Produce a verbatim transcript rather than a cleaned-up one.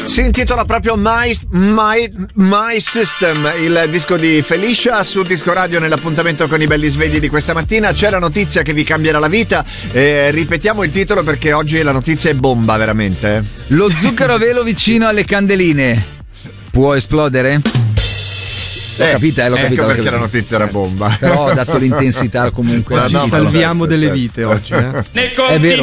Si intitola proprio My, My, My System, il disco di Felicia su Disco Radio nell'appuntamento con i belli svegli di questa mattina. C'è la notizia che vi cambierà la vita, eh, ripetiamo il titolo perché oggi la notizia è bomba veramente. Lo zucchero a velo vicino alle candeline può esplodere? L'ho Eh, capita, eh, l'ho ecco capita. perché l'ho la notizia era bomba. Però ho dato l'intensità comunque. Oggi no, salviamo certo, delle certo. vite oggi, eh. È vero.